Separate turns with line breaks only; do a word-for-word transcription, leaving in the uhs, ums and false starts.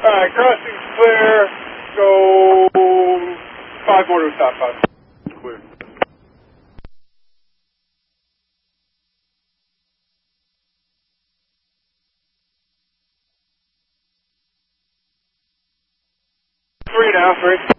Alright, crossing's clear. Go five more to stop five. Clear. Three now, three.